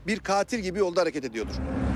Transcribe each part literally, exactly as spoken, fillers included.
bir katil gibi yolda hareket ediyordur.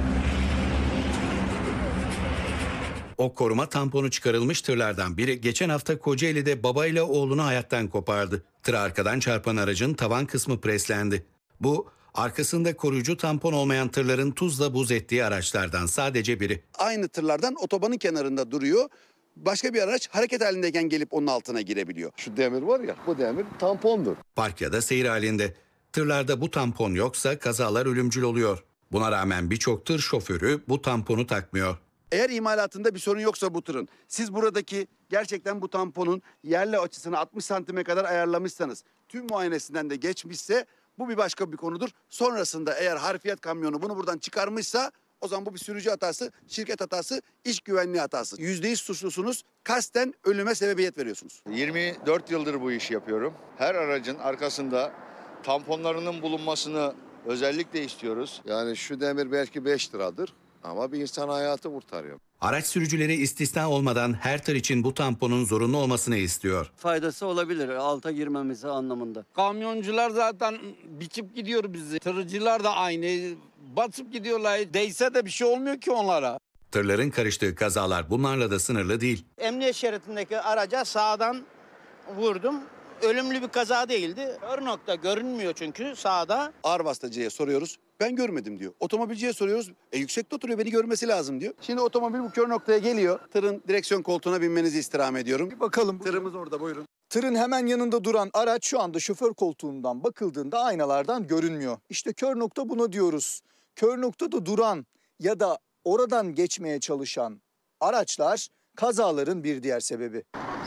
O koruma tamponu çıkarılmış tırlardan biri geçen hafta Kocaeli'de babayla oğlunu hayattan kopardı. Tırı arkadan çarpan aracın tavan kısmı preslendi. Bu, arkasında koruyucu tampon olmayan tırların tuzla buz ettiği araçlardan sadece biri. Aynı tırlardan otobanın kenarında duruyor. Başka bir araç hareket halindeyken gelip onun altına girebiliyor. Şu demir var ya, bu demir tampondur. Park ya da seyir halinde. Tırlarda bu tampon yoksa kazalar ölümcül oluyor. Buna rağmen birçok tır şoförü bu tamponu takmıyor. Eğer imalatında bir sorun yoksa bu tırın, siz buradaki gerçekten bu tamponun yerle açısını altmış santime kadar ayarlamışsanız, tüm muayenesinden de geçmişse bu bir başka bir konudur. Sonrasında eğer harfiyat kamyonu bunu buradan çıkarmışsa o zaman bu bir sürücü hatası, şirket hatası, iş güvenliği hatası. Yüzde yüz suçlusunuz, kasten ölüme sebebiyet veriyorsunuz. yirmi dört yıldır bu işi yapıyorum. Her aracın arkasında tamponlarının bulunmasını özellikle istiyoruz. Yani şu demir belki beş liradır ama bir insan hayatı kurtarıyor. Araç sürücüleri istisna olmadan her tır için bu tamponun zorunlu olmasını istiyor. Faydası olabilir alta girmemizi anlamında. Kamyoncular zaten biçip gidiyor bizi. Tırcılar da aynı. Basıp gidiyorlar. Değse de bir şey olmuyor ki onlara. Tırların karıştığı kazalar bunlarla da sınırlı değil. Emniyet şeridindeki araca sağdan vurdum. Ölümlü bir kaza değildi. Kör nokta görünmüyor çünkü sağda. Ağır bastacıya soruyoruz. Ben görmedim diyor. Otomobilciye soruyoruz. E yüksekte oturuyor, beni görmesi lazım diyor. Şimdi otomobil bu kör noktaya geliyor. Tırın direksiyon koltuğuna binmenizi istirham ediyorum. Bir bakalım. Tırımız orada, buyurun. Tırın hemen yanında duran araç şu anda şoför koltuğundan bakıldığında aynalardan görünmüyor. İşte kör nokta buna diyoruz. Kör noktada duran ya da oradan geçmeye çalışan araçlar kazaların bir diğer sebebi.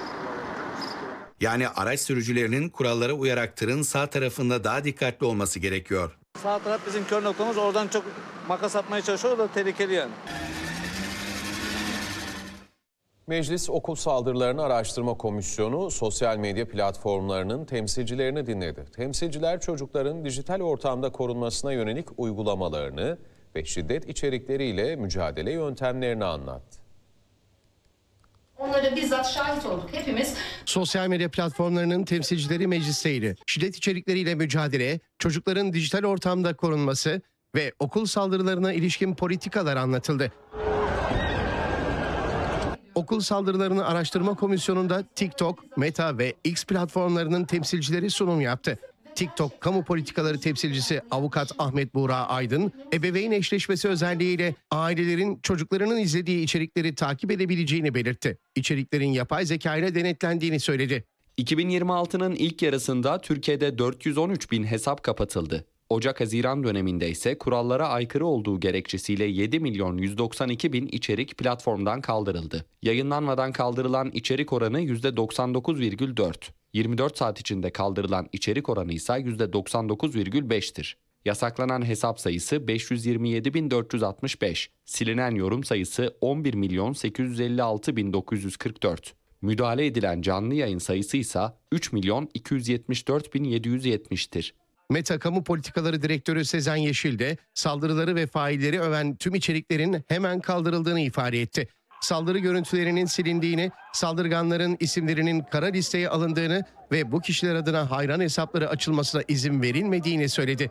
Yani araç sürücülerinin kurallara uyarak tırın sağ tarafında daha dikkatli olması gerekiyor. Sağ taraf bizim kör noktamız. Oradan çok makas atmaya çalışıyor. O da tehlikeli yani. Meclis Okul Saldırılarını Araştırma Komisyonu sosyal medya platformlarının temsilcilerini dinledi. Temsilciler çocukların dijital ortamda korunmasına yönelik uygulamalarını ve şiddet içerikleriyle mücadele yöntemlerini anlattı. Onlara bizzat şahit olduk hepimiz. Sosyal medya platformlarının temsilcileri meclisteydi. Şiddet içerikleriyle mücadele, çocukların dijital ortamda korunması ve okul saldırılarına ilişkin politikalar anlatıldı. Okul Saldırılarını Araştırma Komisyonu'nda TikTok, Meta ve X platformlarının temsilcileri sunum yaptı. TikTok Kamu Politikaları Temsilcisi Avukat Ahmet Buğra Aydın, ebeveyn eşleşmesi özelliğiyle ailelerin çocuklarının izlediği içerikleri takip edebileceğini belirtti. İçeriklerin yapay zeka ile denetlendiğini söyledi. iki bin yirmi altının ilk yarısında Türkiye'de dört yüz on üç bin hesap kapatıldı. Ocak-Haziran döneminde ise kurallara aykırı olduğu gerekçesiyle yedi milyon yüz doksan iki bin içerik platformdan kaldırıldı. Yayınlanmadan kaldırılan içerik oranı yüzde doksan dokuz virgül dört. yirmi dört saat içinde kaldırılan içerik oranı ise yüzde doksan dokuz virgül beş'tir. Yasaklanan hesap sayısı beş yüz yirmi yedi bin dört yüz altmış beş. Silinen yorum sayısı on bir milyon sekiz yüz elli altı bin dokuz yüz kırk dört. Müdahale edilen canlı yayın sayısı ise üç milyon iki yüz yetmiş dört bin yedi yüz yetmiş'tir. Meta Kamu Politikaları Direktörü Sezen Yeşil de saldırıları ve failleri öven tüm içeriklerin hemen kaldırıldığını ifade etti. Saldırı görüntülerinin silindiğini, saldırganların isimlerinin kara listeye alındığını ve bu kişiler adına hayran hesapları açılmasına izin verilmediğini söyledi.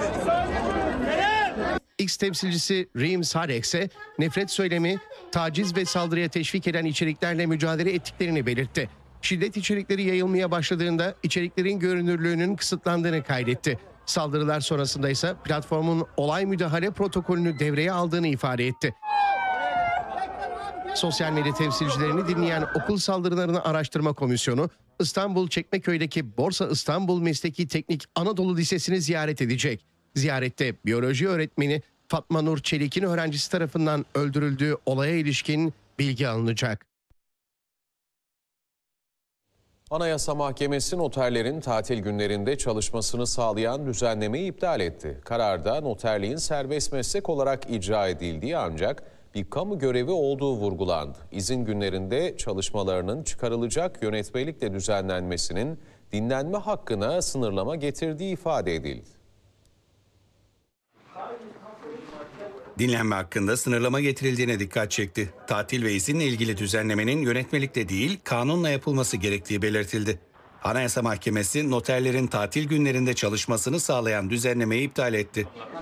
X temsilcisi Reem Sadek ise nefret söylemi, taciz ve saldırıya teşvik eden içeriklerle mücadele ettiklerini belirtti. Şiddet içerikleri yayılmaya başladığında içeriklerin görünürlüğünün kısıtlandığını kaydetti. Saldırılar sonrasında ise platformun olay müdahale protokolünü devreye aldığını ifade etti. Sosyal medya temsilcilerini dinleyen Okul Saldırılarını Araştırma Komisyonu, İstanbul Çekmeköy'deki Borsa İstanbul Mesleki Teknik Anadolu Lisesi'ni ziyaret edecek. Ziyarette biyoloji öğretmeni Fatma Nur Çelik'in öğrencisi tarafından öldürüldüğü olaya ilişkin bilgi alınacak. Anayasa Mahkemesi noterlerin tatil günlerinde çalışmasını sağlayan düzenlemeyi iptal etti. Kararda noterliğin serbest meslek olarak icra edildiği ancak bir kamu görevi olduğu vurgulandı. İzin günlerinde çalışmalarının çıkarılacak yönetmelikle düzenlenmesinin dinlenme hakkına sınırlama getirdiği ifade edildi. Dinlenme hakkında sınırlama getirildiğine dikkat çekti. Tatil ve izinle ilgili düzenlemenin yönetmelikle değil, kanunla yapılması gerektiği belirtildi. Anayasa Mahkemesi noterlerin tatil günlerinde çalışmasını sağlayan düzenlemeyi iptal etti.